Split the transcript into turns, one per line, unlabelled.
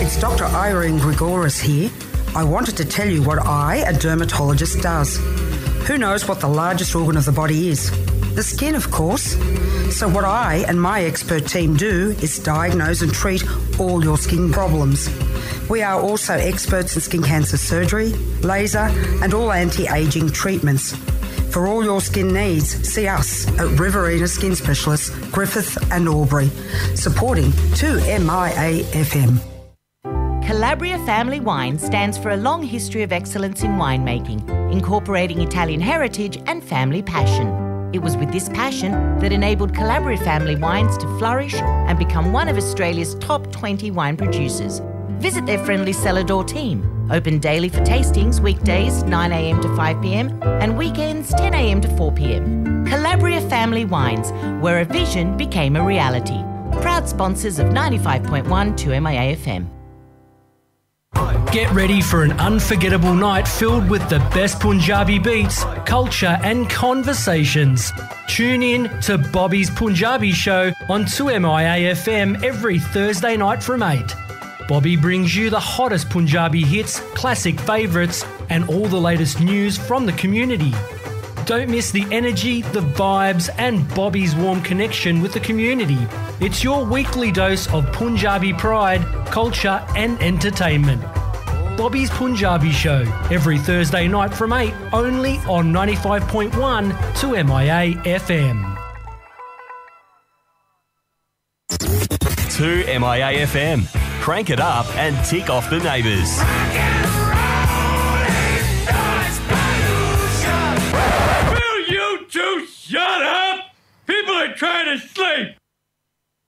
It's Dr. Irene Grigoris here. I wanted to tell you what a dermatologist, does. Who knows what the largest organ of the body is? The skin, of course. So what I and my expert team do is diagnose and treat all your skin problems. We are also experts in skin cancer surgery, laser and all anti-aging treatments. For all your skin needs, see us at Riverina Skin Specialists, Griffith and Albury, supporting 2MIA-FM.
Calabria Family Wine stands for a long history of excellence in winemaking, incorporating Italian heritage and family passion. It was with this passion that enabled Calabria Family Wines to flourish and become one of Australia's top 20 wine producers. Visit their friendly cellar door team. Open daily for tastings, weekdays 9am to 5pm and weekends 10am to 4pm. Calabria Family Wines, where a vision became a reality. Proud sponsors of 95.1 2MIA FM.
Get ready for an unforgettable night filled with the best Punjabi beats, culture and conversations. Tune in to Bobby's Punjabi Show on 2MIA FM every Thursday night from 8. Bobby brings you the hottest Punjabi hits, classic favourites and all the latest news from the community. Don't miss the energy, the vibes and Bobby's warm connection with the community. It's your weekly dose of Punjabi pride, culture and entertainment. Bobby's Punjabi Show, every Thursday night from 8, only on 95.1 2MIA FM.
2MIA FM. Crank it up and tick off the neighbours.
Will you two shut up? People are trying to sleep.